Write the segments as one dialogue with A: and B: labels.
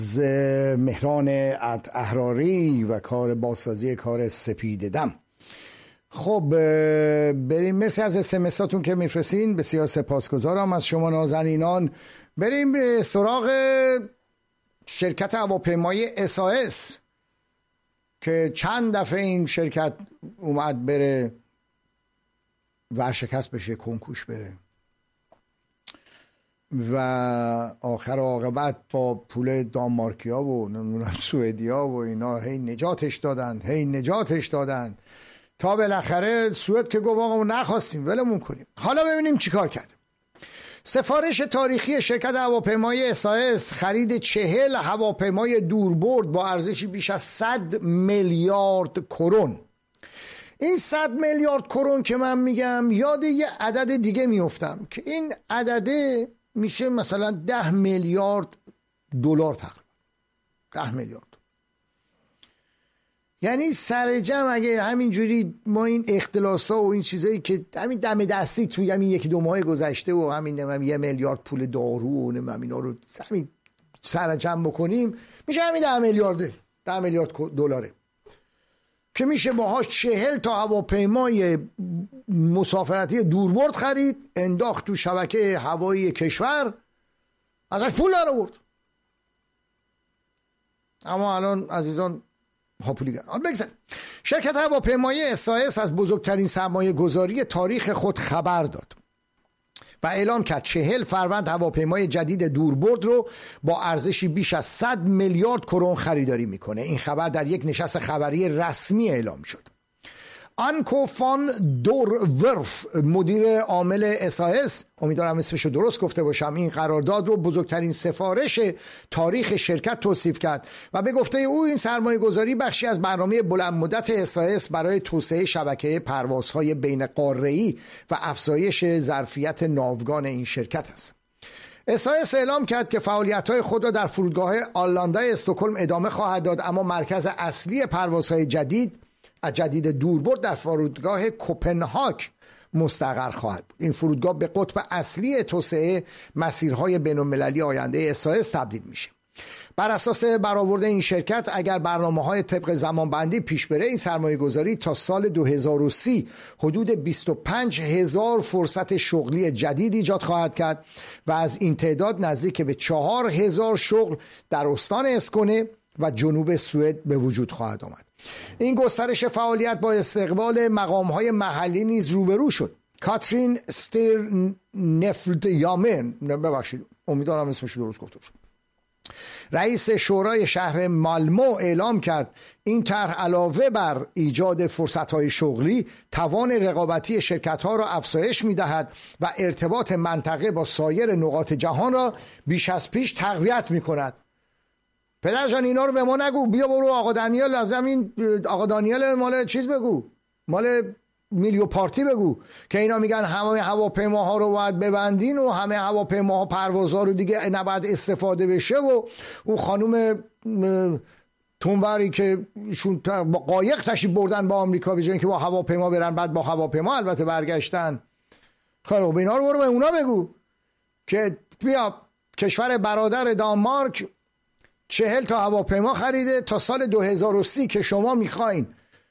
A: مهران احراری و کار بازسازی کار سپید دم. خب بریم، مرسی از اسمساتون که میفرستین، بسیار سپاسگزارم از شما نازنینان. بریم به سراغ شرکت هواپیمای SAS که چند دفعه این شرکت اومد بره ورشکست بشه، کنکوش بره و آخر عاقبت با پول دانمارکیا و نمیدونم سوئدیا و اینا هی نجاتش دادن تا بالاخره سوئد که گفت آقا نخواستیم ولمون کنیم. حالا ببینیم چیکار کرد. سفارش تاریخی شرکت هواپیمای SAS خرید 40 هواپیمای دوربرد با ارزشی بیش از 100 میلیارد کرون. این 100 میلیارد کرون که من میگم یاد یه عدد دیگه میافتم که این عدده میشه مثلا 10 میلیارد دلار تقریبا. 10 میلیارد. یعنی سر جمع اگه همینجوری ما این اختلاسا و این چیزایی که همین دم دستی توی همین یکی دو ماه گذشته و همین 1 میلیارد پول دارو و اینا رو همین سر جمع بکنیم میشه همین 10 میلیارد دلاره که میشه باهاش 40 تا هواپیمای مسافرتی دوربرد خرید، انداخت تو شبکه هوایی کشور، ازش پول در آورد. اما الان عزیزان شرکت هواپیمای SAS از بزرگترین سرمایه گذاری تاریخ خود خبر داد و اعلام کرد 40 فروند هواپیمای جدید دوربرد رو با ارزشی بیش از 100 میلیارد کرون خریداری میکنه. این خبر در یک نشست خبری رسمی اعلام شد. آنکو فان دورورف مدیر عامل SAS، امیدوارم اسمشو درست گفته باشم، این قرارداد رو بزرگترین سفارش تاریخ شرکت توصیف کرد و به گفته او این سرمایه گذاری بخشی از برنامه بلند مدت SAS برای توسعه شبکه پروازهای بین قاره‌ای و افزایش ظرفیت ناوگان این شرکت است. SAS اعلام کرد که فعالیت‌های خود را در فرودگاه آرلاندا استکهلم ادامه خواهد داد، اما مرکز اصلی پروازهای جدید دوربرد در فرودگاه کوپنهاگ مستقر خواهد بود. این فرودگاه به قطب اصلی توسعه مسیرهای بین‌المللی آینده SAS تبدیل میشه. بر اساس برآورد این شرکت اگر برنامه‌های طبق زمانبندی پیش بره، این سرمایه‌گذاری تا سال 2030 حدود 25,000 فرصت شغلی جدید ایجاد خواهد کرد و از این تعداد نزدیک به 4,000 شغل در استان اسکونه و جنوب سوئد به وجود خواهد آمد. این گسترش فعالیت با استقبال مقام‌های محلی نیز روبرو شد. کاترین استیرنفلدیامن، ببخشید امیدوارم اسمش درست گفته باشم، رئیس شورای شهر مالمو اعلام کرد این طرح علاوه بر ایجاد فرصت‌های شغلی توان رقابتی شرکت‌ها را افزایش می‌دهد و ارتباط منطقه با سایر نقاط جهان را بیش از پیش تقویت می‌کند. پدر جان اینا رو به ما نگو، بیا برو آقا دانیال از همین آقا دانیال مال چیز بگو، مال میلیو پارتی بگو که اینا میگن همه هواپیماها رو باید ببندین و همه هواپیماها پروازها رو دیگه نباید استفاده بشه و اون خانم تونوری که ایشون با قایق تشریف بردن با آمریکا به جای اینکه با هواپیما برن بعد با هواپیما البته برگشتن. خب اینا رو برو به اونا بگو که بیا کشور برادر دانمارک 40 تا هواپیما خریده تا سال 2030 که شما میخواین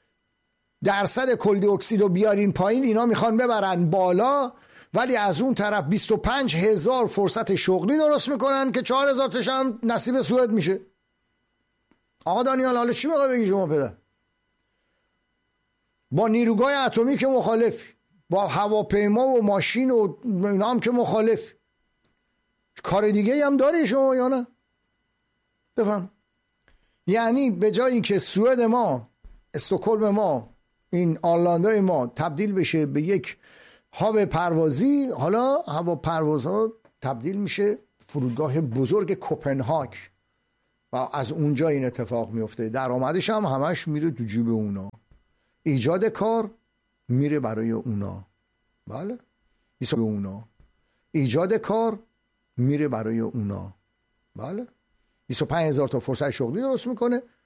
A: درصد کلدی اکسید رو بیارین پایین، اینا میخوان ببرن بالا، ولی از اون طرف 25,000 فرصت شغلی درست میکنن که 4,000 تاش هم نصیب سوئد میشه. آقا دانیال حالا چی میخوای بگی شما پدر؟ با نیروگاه اتمی که مخالف، با هواپیما و ماشین و اینا هم که مخالف، کار دیگه هم داری شما یا نه؟ بفهم. یعنی به جای اینکه سوئد ما، استکهلم ما، این آرلاندای ما تبدیل بشه به یک هاب پروازی، حالا هوا پروازها تبدیل میشه فرودگاه بزرگ کوپنهاگ و از اونجا این اتفاق میفته. درآمدش هم همش میره تو جیب اونا، ایجاد کار میره برای اونا. بله اونا ایجاد کار میره برای اونا. بله 25,000 تا فرصت شغلی درست میکنه